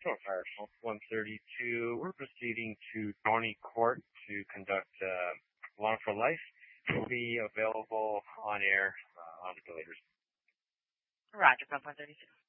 Fire 132. We're proceeding to Dorney Court to conduct Law for Life. It will be available on air on the later. Roger, 132.